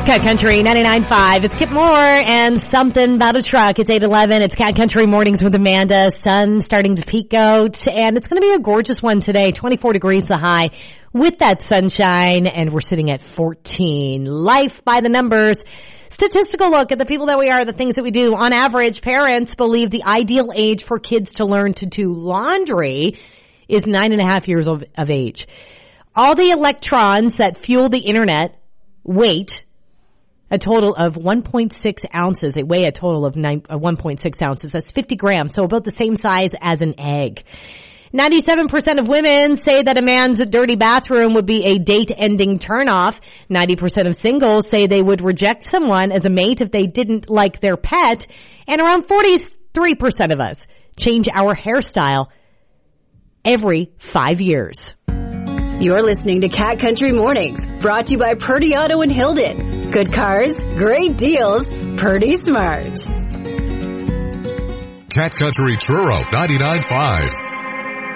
Cat Country 99.5. It's Kip Moore and something about a truck. It's 8:11. It's Cat Country Mornings with Amanda. Sun starting to peek out, and it's going to be a gorgeous one today. 24 degrees the high with that sunshine, and we're sitting at 14. Life by the numbers. Statistical look at the people that we are, the things that we do. On average, parents believe the ideal age for kids to learn to do laundry is 9.5 years of age. All the electrons that fuel the internet weight a total of 1.6 ounces. They weigh a total of 1.6 ounces. That's 50 grams, so about the same size as an egg. 97% of women say that a man's dirty bathroom would be a date-ending turnoff. 90% of singles say they would reject someone as a mate if they didn't like their pet. And around 43% of us change our hairstyle every 5 years. You're listening to Cat Country Mornings, brought to you by Purdy Auto in Hilden. Good cars, great deals, Purdy Smart. Cat Country Truro 99.5.